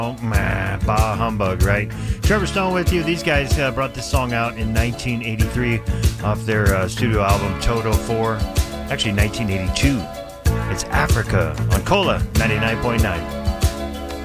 Oh, man, bah humbug, right? Trevor Stone with you. These guys brought this song out in 1983 off their studio album Toto 4. Actually, 1982. It's Africa on Cola 99.9.